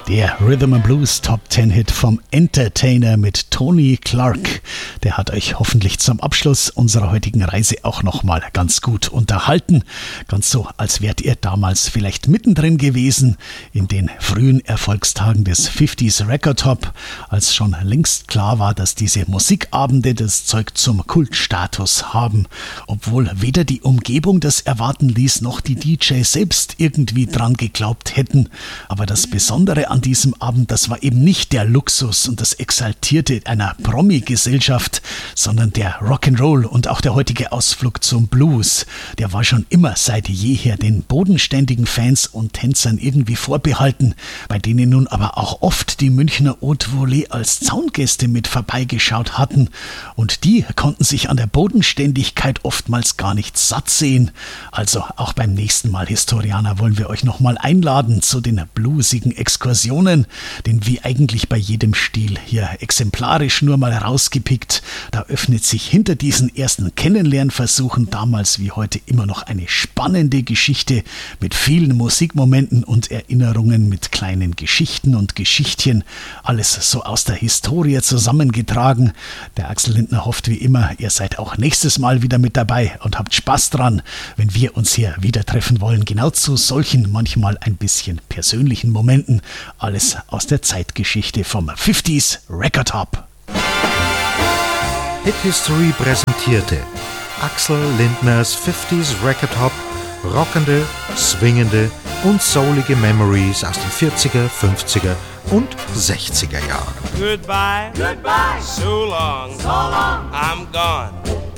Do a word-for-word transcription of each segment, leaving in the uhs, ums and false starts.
Der Rhythm and Blues Top zehn Hit vom Entertainer mit Tony Clark. Der hat euch hoffentlich zum Abschluss unserer heutigen Reise auch nochmal ganz gut unterhalten. Ganz so, als wärt ihr damals vielleicht mittendrin gewesen in den frühen Erfolgstagen des fünfziger Record Top, als schon längst klar war, dass diese Musikabende das Zeug zum Kultstatus haben. Obwohl weder die Umgebung das erwarten ließ, noch die D Js selbst irgendwie dran geglaubt hätten. Aber das Besondere an diesem Abend, das war eben nicht der Luxus und das Exaltierte einer Promi-Gesellschaft, sondern der Rock'n'Roll und auch der heutige Ausflug zum Blues. Der war schon immer seit jeher den bodenständigen Fans und Tänzern irgendwie vorbehalten, bei denen nun aber auch oft die Münchner Haute Volée als Zaungäste mit vorbeigeschaut hatten. Und die konnten sich an der Bodenständigkeit oftmals gar nicht satt sehen. Also auch beim nächsten Mal, Historianer, wollen wir euch nochmal einladen zu den bluesigen Exkursionen, denn wie eigentlich bei jedem Stil hier exemplarisch nur mal rausgepickt, da öffnet sich hinter diesen ersten Kennenlernversuchen damals wie heute immer noch eine spannende Geschichte mit vielen Musikmomenten und Erinnerungen, mit kleinen Geschichten und Geschichtchen, alles so aus der Historie zusammengetragen. Der Axel Lindner hofft wie immer, ihr seid auch nächstes Mal wieder mit dabei und habt Spaß dran, wenn wir uns hier wieder treffen wollen, genau zu solchen manchmal ein bisschen persönlichen Momenten. Alles aus der Zeitgeschichte vom fünfziger Record Top. Hit History präsentierte Axel Lindners fünfziger Record Top, rockende, swingende und soulige Memories aus den vierziger, fünfziger und sechziger Jahren. Goodbye, goodbye, so long, so long, I'm gone.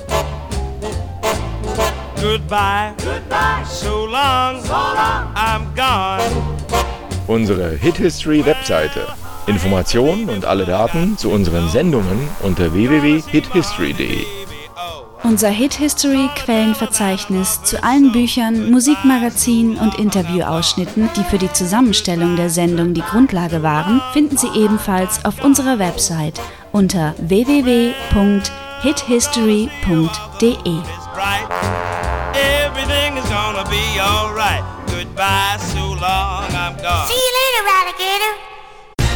Goodbye, goodbye, so long, so long, I'm gone. Unsere Hit History Webseite. Informationen und alle Daten zu unseren Sendungen unter w w w punkt hit history punkt d e. Unser Hit History Quellenverzeichnis zu allen Büchern, Musikmagazinen und Interviewausschnitten, die für die Zusammenstellung der Sendung die Grundlage waren, finden Sie ebenfalls auf unserer Website unter w w w punkt hit history punkt d e. Everything is gonna be alright. Goodbye, so long, I'm gone. See you later, alligator.